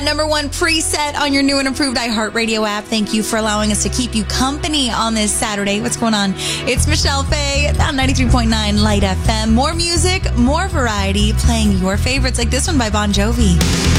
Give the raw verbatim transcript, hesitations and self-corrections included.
Number one preset on your new and improved iHeartRadio app. Thank you for allowing us to keep you company on this Saturday. What's going on? It's Michelle Faye on ninety-three point nine Light F M. More music, more variety, playing your favorites like this one by Bon Jovi.